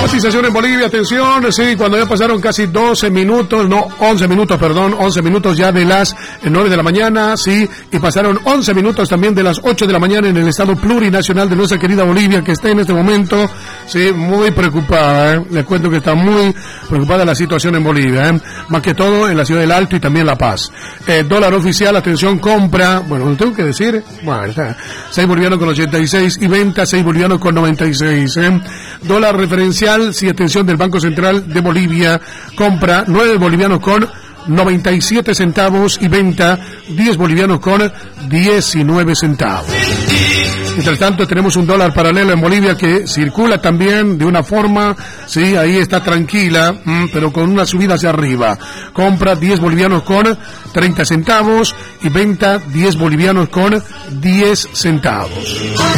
Cotización en Bolivia, atención, sí, cuando ya pasaron casi 11 minutos ya de las 9 de la mañana, sí, y pasaron 11 minutos también de las 8 de la mañana en el estado plurinacional de nuestra querida Bolivia, que está en este momento, sí, muy preocupada, les cuento que está muy preocupada la situación en Bolivia, más que todo en la ciudad del Alto y también La Paz. Dólar oficial, atención, compra, bueno, lo tengo que decir, bueno, está, 6 bolivianos con 86 y venta 6 bolivianos con 96, Dólar referencial, sí, atención, del Banco Central de Bolivia, compra 9 bolivianos con 97 centavos y venta 10 bolivianos con 19 centavos. Mientras tanto tenemos un dólar paralelo en Bolivia que circula también de una forma, sí, ahí está tranquila, pero con una subida hacia arriba. Compra 10 bolivianos con 30 centavos y venta 10 bolivianos con 10 centavos.